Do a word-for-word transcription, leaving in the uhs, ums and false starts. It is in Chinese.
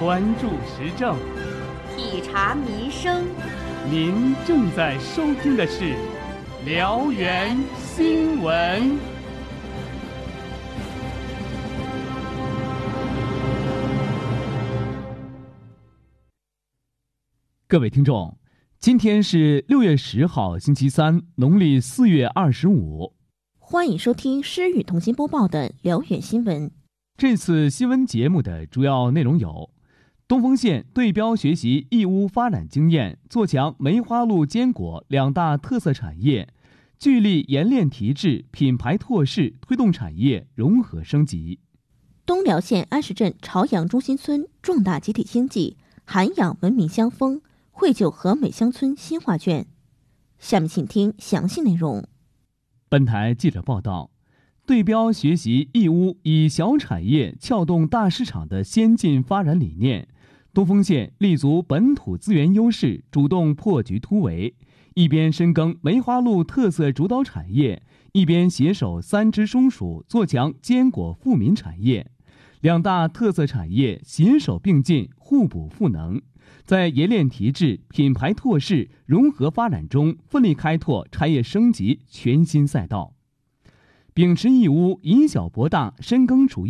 关注时政， 体察民生。 您正在收听的是辽源新闻。各位听众，今天是六月十号，星期三，农历四月二十五。 欢迎收听诗与同心播报的辽源新闻。 这次新闻节目的主要内容有：东丰县对标学习义乌发展经验，做强梅花鹿坚果两大特色产业，聚力冶炼提质，品牌拓市，推动产业融合升级。 东辽县安石镇朝阳中心村重大集体经济，涵养文明乡风，绘就和美乡村新画卷。下面请听详细内容。 本台记者报道，对标学习义乌以小产业撬动大市场的先进发展理念，东丰县立足本土资源优势，主动破局突围，一边深耕梅花鹿特色主导产业，一边携手三只松鼠做强坚果富民产业，两大特色产业携手并进，互补赋能，在冶炼提质、品牌拓市、融合发展中奋力开拓产业升级全新赛道。秉持义乌以小博大，深耕主业